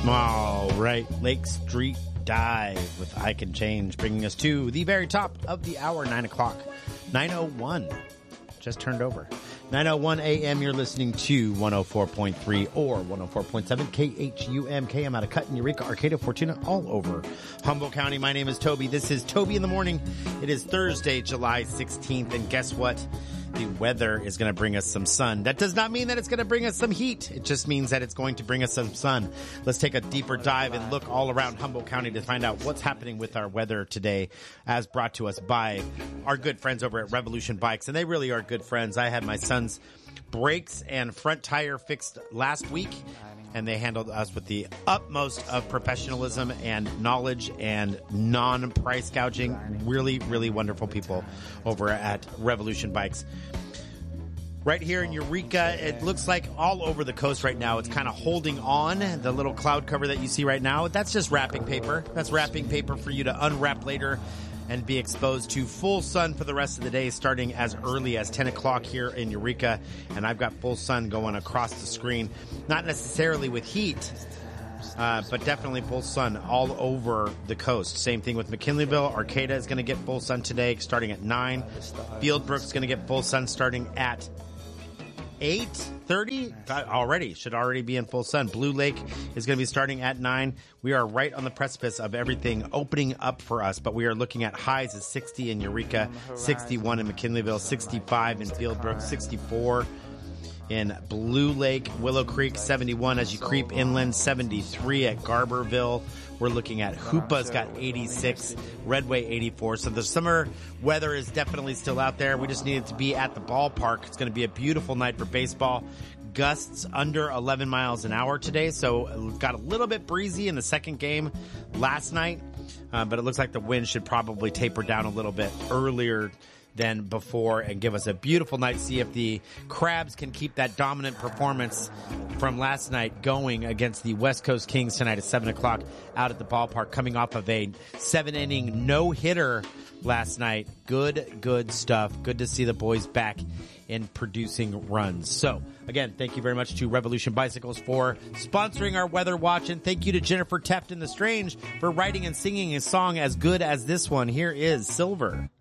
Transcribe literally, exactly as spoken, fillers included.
All right, Lake Street Dive with I Can Change, bringing us to the very top of the hour, nine o'clock, nine oh one, just turned over. nine oh one a.m. You're listening to one oh four point three or one oh four point seven K H U M K M out of Cutton, Eureka, Arcata, Fortuna, all over Humboldt County. My name is Toby. This is Toby in the Morning. It is Thursday, July sixteenth, and guess what? The weather is going to bring us some sun. That does not mean that it's going to bring us some heat. It just means that it's going to bring us some sun. Let's take a deeper dive and look all around Humboldt County to find out what's happening with our weather today, as brought to us by our good friends over at Revolution Bikes. And they really are good friends. I had my son's brakes and front tire fixed last week, and they handled us with the utmost of professionalism and knowledge and non-price gouging. Really, really wonderful people over at Revolution Bikes. Right here in Eureka, it looks like all over the coast right now, it's kind of holding on. The little cloud cover that you see right now, that's just wrapping paper. That's wrapping paper for you to unwrap later and be exposed to full sun for the rest of the day, starting as early as ten o'clock here in Eureka. And I've got full sun going across the screen, not necessarily with heat, uh, but definitely full sun all over the coast. Same thing with McKinleyville. Arcata is going to get full sun today, starting at nine. Fieldbrook's going to get full sun starting at eight thirty already. Should already be in full sun. Blue Lake is going to be starting at nine. We are right on the precipice of everything opening up for us, but we are looking at highs of sixty in Eureka, sixty-one in McKinleyville, sixty-five in Fieldbrook, sixty-four in Blue Lake, Willow Creek, seventy-one as you creep inland, seventy-three at Garberville. We're looking at Hoopa's got eighty-six, Redway eighty-four. So the summer weather is definitely still out there. We just needed to be at the ballpark. It's going to be a beautiful night for baseball. Gusts under eleven miles an hour today. So it got a little bit breezy in the second game last night. Uh, but it looks like the wind should probably taper down a little bit earlier than before and give us a beautiful night. See if the Crabs can keep that dominant performance from last night going against the West Coast Kings tonight at seven o'clock out at the ballpark, coming off of a seven-inning no-hitter last night. Good, good stuff. Good to see the boys back in producing runs. So, again, thank you very much to Revolution Bicycles for sponsoring our Weather Watch, and thank you to Jennifer Tefton the Strange for writing and singing a song as good as this one. Here is Silver.